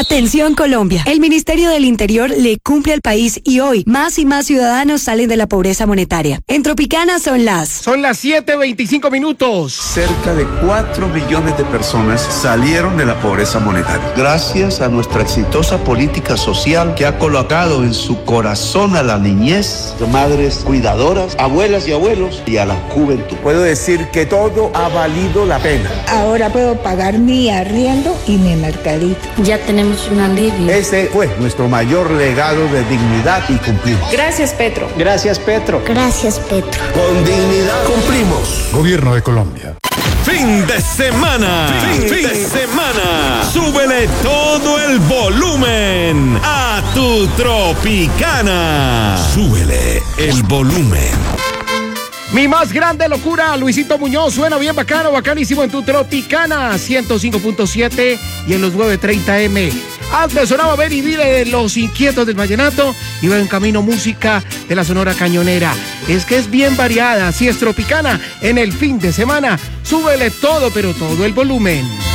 Atención Colombia, el Ministerio del Interior le cumple al país y hoy más y más ciudadanos salen de la pobreza monetaria. En Tropicana son las 7:25 minutos. Cerca de 4 millones de personas salieron de la pobreza monetaria. Gracias a nuestra exitosa política social que ha colocado en su corazón a la niñez, de madres cuidadoras, abuelas y abuelos y a la juventud. Puedo decir que todo ha valido la pena. Ahora puedo pagar mi arriendo y mi mercadito. Ya tenemos un alivio. Ese fue nuestro mayor legado de dignidad y cumplimos. Gracias, Petro. Gracias, Petro. Gracias, Petro. Con dignidad cumplimos. Gobierno de Colombia. Fin de semana. Fin de semana. Súbele todo el volumen a tu Tropicana. Súbele el volumen. Mi más grande locura, Luisito Muñoz, suena bien bacano, bacanísimo en tu Tropicana, 105.7 y en los 9:30 M. Antes sonaba Ver y Dile de Los Inquietos del Vallenato y va en camino música de la Sonora Cañonera. Es que es bien variada, así es Tropicana en el fin de semana. Súbele todo, pero todo el volumen.